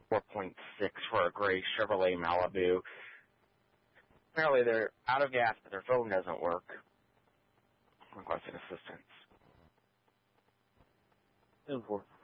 4.6 for a gray Chevrolet Malibu. Apparently they're out of gas, but their phone doesn't work. Requesting assistance. 10-4.